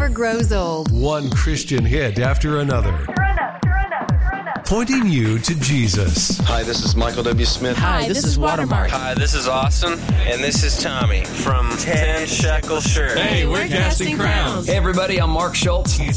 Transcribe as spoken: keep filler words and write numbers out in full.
never grows old. One Christian hit after another. Pointing you to Jesus. Hi, this is Michael W. Smith. Hi, this is Watermark. Hi, this is Austin. And this is Tommy from Ten Shekel Shirt. Hey, we're casting crowns. Hey, everybody, I'm Mark Schultz.